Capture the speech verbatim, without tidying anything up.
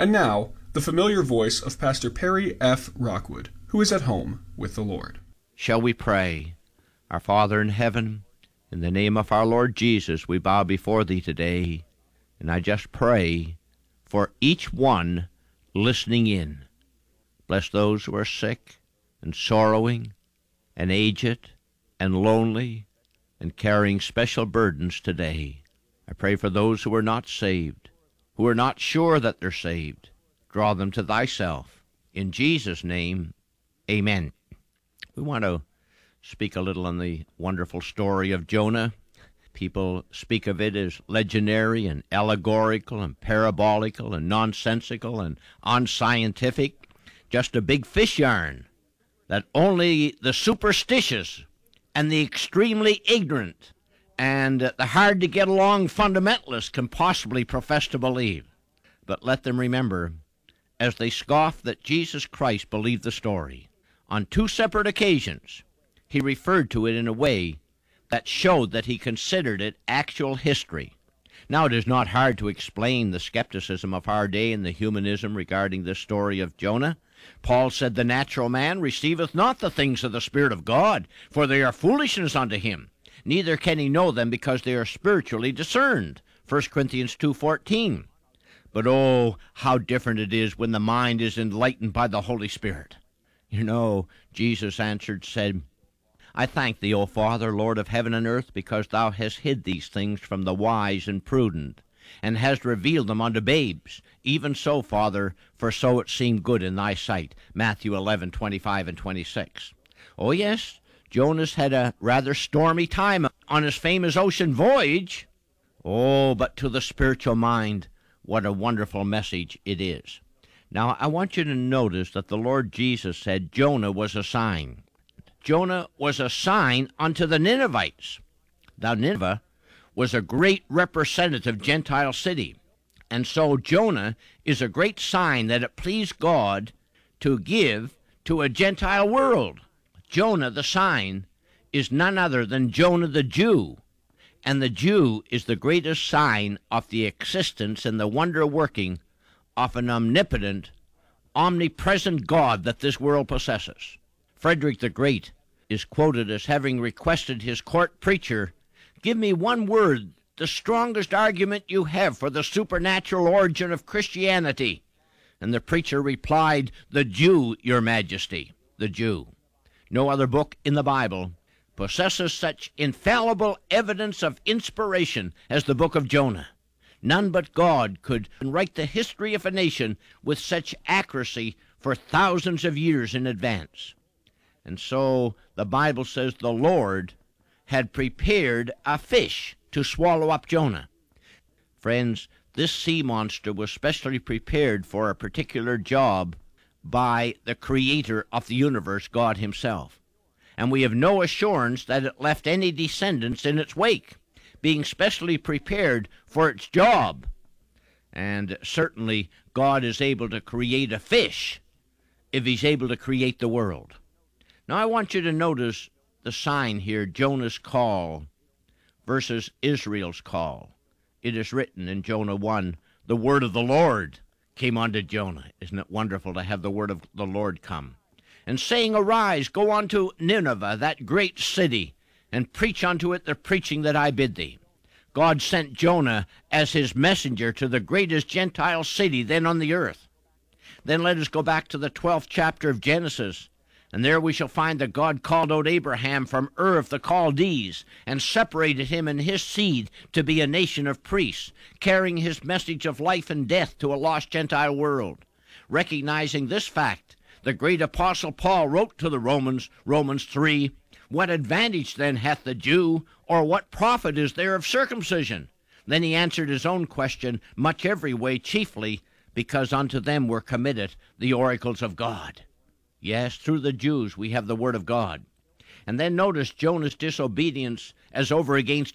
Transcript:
And now, the familiar voice of Pastor Perry F. Rockwood, who is at home with the Lord. Shall we pray? Our Father in heaven, in the name of our Lord Jesus, we bow before Thee today, and I just pray for each one listening in. Bless those who are sick and sorrowing and aged and lonely and carrying special burdens today. I pray for those who are not saved, who are not sure that they're saved. Draw them to Thyself. In Jesus' name, amen. We want to speak a little on the wonderful story of Jonah. People speak of it as legendary and allegorical and parabolical and nonsensical and unscientific, just a big fish yarn that only the superstitious and the extremely ignorant and the hard-to-get-along fundamentalists can possibly profess to believe. But let them remember, as they scoff, that Jesus Christ believed the story. On two separate occasions, he referred to it in a way that showed that he considered it actual history. Now, it is not hard to explain the skepticism of our day and the humanism regarding this story of Jonah. Paul said, "The natural man receiveth not the things of the Spirit of God, for they are foolishness unto him. Neither can he know them, because they are spiritually discerned." First Corinthians two fourteen. But oh, how different it is when the mind is enlightened by the Holy Spirit. You know, Jesus answered, said, "I thank thee, O Father, Lord of heaven and earth, because thou hast hid these things from the wise and prudent, and hast revealed them unto babes. Even so, Father, for so it seemed good in thy sight." Matthew eleven twenty-five and twenty-six. Oh yes, Jonas had a rather stormy time on his famous ocean voyage. Oh, but to the spiritual mind, what a wonderful message it is. Now, I want you to notice that the Lord Jesus said Jonah was a sign. Jonah was a sign unto the Ninevites. Now, Nineveh was a great representative Gentile city, and so Jonah is a great sign that it pleased God to give to a Gentile world. Jonah, the sign, is none other than Jonah the Jew, and the Jew is the greatest sign of the existence and the wonder-working of an omnipotent, omnipresent God that this world possesses. Frederick the Great is quoted as having requested his court preacher, "Give me one word, the strongest argument you have for the supernatural origin of Christianity." And the preacher replied, "The Jew, your majesty, the Jew." No other book in the Bible possesses such infallible evidence of inspiration as the book of Jonah. None but God could write the history of a nation with such accuracy for thousands of years in advance. And so the Bible says the Lord had prepared a fish to swallow up Jonah. Friends, this sea monster was specially prepared for a particular job by the creator of the universe, God himself. And we have no assurance that it left any descendants in its wake, being specially prepared for its job. And certainly God is able to create a fish if he's able to create the world. Now I want you to notice the sign here, Jonah's call versus Israel's call. It is written in Jonah one, "The word of the Lord came unto Jonah." Isn't it wonderful to have the word of the Lord come? "And saying, Arise, go unto Nineveh, that great city, and preach unto it the preaching that I bid thee." God sent Jonah as his messenger to the greatest Gentile city then on the earth. Then let us go back to the twelfth chapter of Genesis, and there we shall find that God called out Abraham from Ur of the Chaldees and separated him and his seed to be a nation of priests, carrying his message of life and death to a lost Gentile world. Recognizing this fact, the great apostle Paul wrote to the Romans, Romans three, "What advantage then hath the Jew, or what profit is there of circumcision?" Then he answered his own question, "Much every way, chiefly because unto them were committed the oracles of God." Yes, through the Jews we have the word of God. And then notice Jonah's disobedience as over against